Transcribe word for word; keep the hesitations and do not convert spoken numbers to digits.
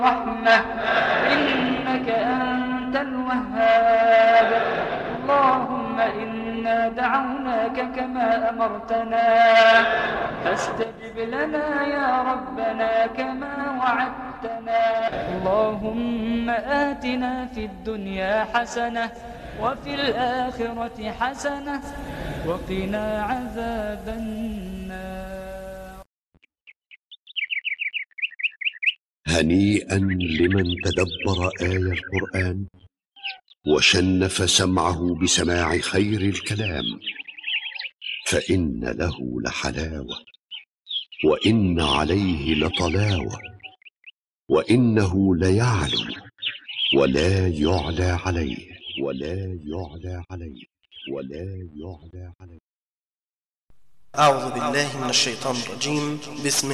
رحمة إنك أنت الوهاب. اللهم إنا دعوناك كما أمرتنا فاستجب لنا يا ربنا كما وعدتنا. اللهم آتنا في الدنيا حسنة وفي الآخرة حسنة وقنا عذاب النار. هنيئا لمن تدبر آي القرآن وشنف سمعه بسماع خير الكلام، فإن له لحلاوة وإن عليه لطلاوة، وإنه ليعلو ولا يعلى عليه ولا يعلى عليه ولا يعلى عليه. أعوذ بالله من الشيطان الرجيم. بسم